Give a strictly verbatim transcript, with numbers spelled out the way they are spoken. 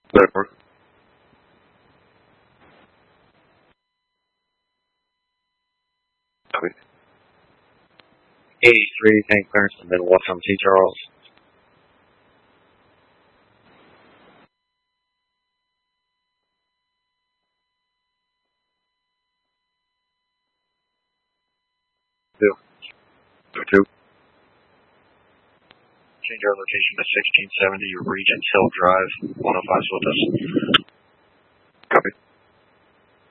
Whatever. Copy. eighty-three, tank clearance in the middle west from T. Charles. Two. Two. Two. Change our location to sixteen seventy Regent Hill Drive, one oh five with us. Copy.